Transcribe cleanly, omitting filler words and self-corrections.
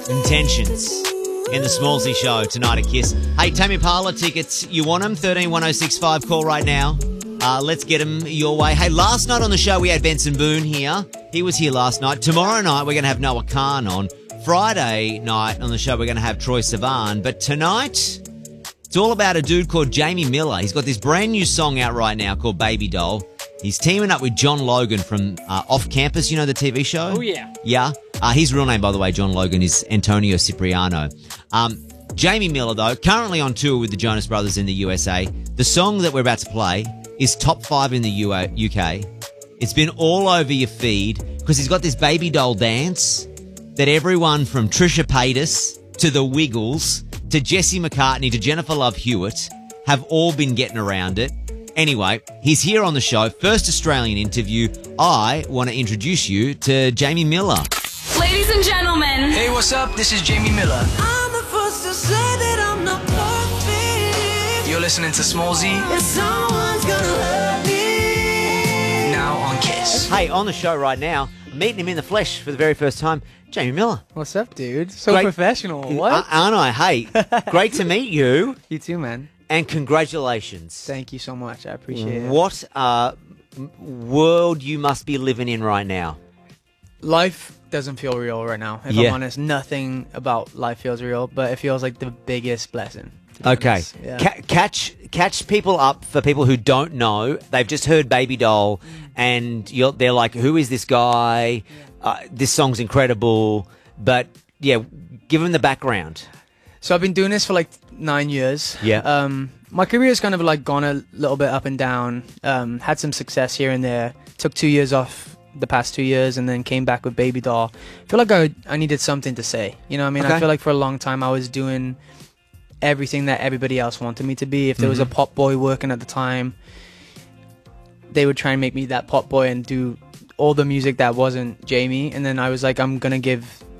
Intentions in the Smallsy Show tonight at Kiss. Hey, Tammy Parler tickets, you want them? 131065, call right now. Let's get them your way. Hey, last night on the show we had Benson Boone here. He was here last night. Tomorrow night we're going to have Noah Khan on. Friday night on the show we're going to have Troye Sivan. But tonight, it's all about a dude called Jamie Miller. He's got this brand new song out right now called Baby Doll. He's teaming up with John Logan from Off Campus, you know, the TV show? Oh, yeah. Yeah. His real name, by the way, John Logan, is Antonio Cipriano. Jamie Miller, though, currently on tour with the Jonas Brothers in the USA. The song that we're about to play is top 5 in the UK. It's been all over your feed because he's got this baby doll dance that everyone from Trisha Paytas to the Wiggles to Jesse McCartney to Jennifer Love Hewitt have all been getting around it. Anyway, he's here on the show. First Australian interview. I want to introduce you to Jamie Miller. Ladies and gentlemen. Hey, what's up? This is Jamie Miller. I'm the first to say that I'm not perfect. You're listening to Smallsy. And someone's gonna love me. Now on Kiss. Hey, on the show right now, meeting him in the flesh for the very first time, Jamie Miller. What's up, dude? So Great. professional. What? Aren't I? Hey, great to meet you. You too, man. And congratulations. Thank you so much. I appreciate it. What world you must be living in right now. Life doesn't feel real right now. If Yeah. I'm honest, nothing about life feels real, but it feels like the biggest blessing. to be Okay. honest. Yeah. Catch people up for people who don't know. They've just heard Baby Doll and they're like, who is this guy? This song's incredible. But, yeah, give them the background. So I've been doing this for like 9 years. Yeah. My career's kind of like gone a little bit up and down. Had some success here and there. Took 2 years off the past 2 years and then came back with Baby Doll. I feel like I needed something to say. You know what I mean? Okay. I feel like for a long time I was doing everything that everybody else wanted me to be. If there was a pop boy working at the time, they would try and make me that pop boy and do all the music that wasn't Jamie. And then I was like, I'm going to give